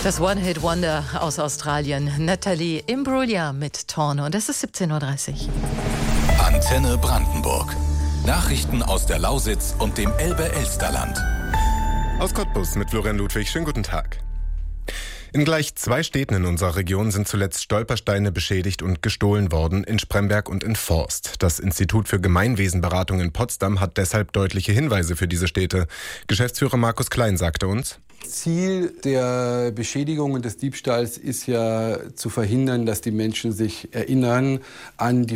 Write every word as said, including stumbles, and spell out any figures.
Das One-Hit-Wonder aus Australien, Natalie Imbruglia mit Torno. Und es ist siebzehn Uhr dreißig. Antenne Brandenburg. Nachrichten aus der Lausitz und dem Elbe-Elsterland. Aus Cottbus mit Florian Ludwig. Schönen guten Tag. In gleich zwei Städten in unserer Region sind zuletzt Stolpersteine beschädigt und gestohlen worden, in Spremberg und in Forst. Das Institut für Gemeinwesenberatung in Potsdam hat deshalb deutliche Hinweise für diese Städte. Geschäftsführer Markus Klein sagte uns: Ziel der Beschädigung und des Diebstahls ist ja zu verhindern, dass die Menschen sich erinnern an die